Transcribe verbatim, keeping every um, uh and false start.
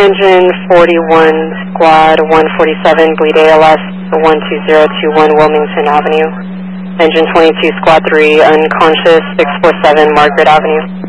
engine forty-one, squad one forty-seven, bleed A L S, one two zero two one Wilmington Avenue. Engine twenty-two, squad three, unconscious, six four seven Margaret Avenue.